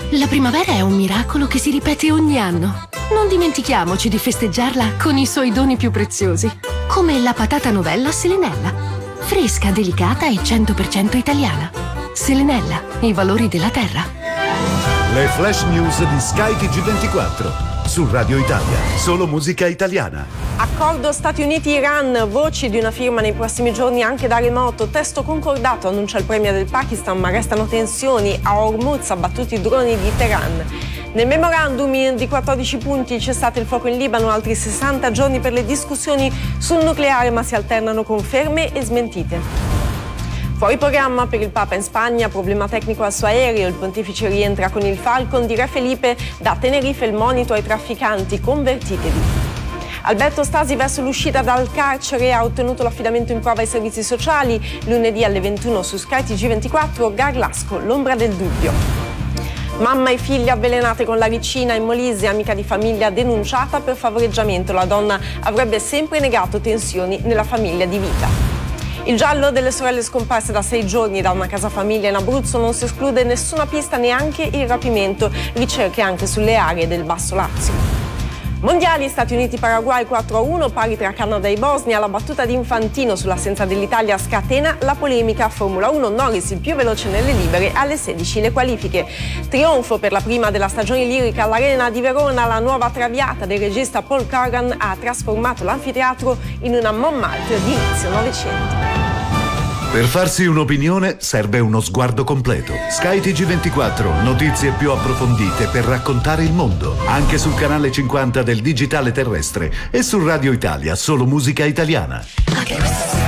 La primavera è un miracolo che si ripete ogni anno. Non dimentichiamoci di festeggiarla con i suoi doni più preziosi, come la patata novella Selenella. Fresca, delicata e 100% italiana. Selenella, i valori della terra. Le flash news di Sky TG24. Su Radio Italia, solo musica italiana. Accordo Stati Uniti-Iran, voci di una firma nei prossimi giorni anche da remoto. Testo concordato, annuncia il premier del Pakistan, ma restano tensioni. A Hormuz abbattuti i droni di Teheran. Nel memorandum di 14 punti c'è stato il fuoco in Libano, altri 60 giorni per le discussioni sul nucleare, ma si alternano conferme e smentite. Fuori programma per il Papa in Spagna, problema tecnico al suo aereo, il pontefice rientra con il Falcon di Re Felipe, da Tenerife il monito ai trafficanti, convertitevi. Alberto Stasi verso l'uscita dal carcere, ha ottenuto l'affidamento in prova ai servizi sociali, lunedì alle 21 su Sky TG24, Garlasco, l'ombra del dubbio. Mamma e figlia avvelenate con la ricina in Molise, amica di famiglia denunciata per favoreggiamento, la donna avrebbe sempre negato tensioni nella famiglia di vita. Il giallo delle sorelle scomparse da 6 giorni da una casa famiglia in Abruzzo, non si esclude nessuna pista, neanche il rapimento, ricerche anche sulle aree del Basso Lazio. Mondiali, Stati Uniti-Paraguay 4-1, pari tra Canada e Bosnia, la battuta di Infantino sull'assenza dell'Italia scatena la polemica. Formula 1, Norris il più veloce nelle libere, alle 16 le qualifiche. Trionfo per la prima della stagione lirica all'Arena di Verona, la nuova Traviata del regista Paul Corgan ha trasformato l'anfiteatro in una Montmartre di inizio Novecento. Per farsi un'opinione serve uno sguardo completo. Sky TG24, notizie più approfondite per raccontare il mondo. Anche sul canale 50 del digitale terrestre e su Radio Italia, solo musica italiana.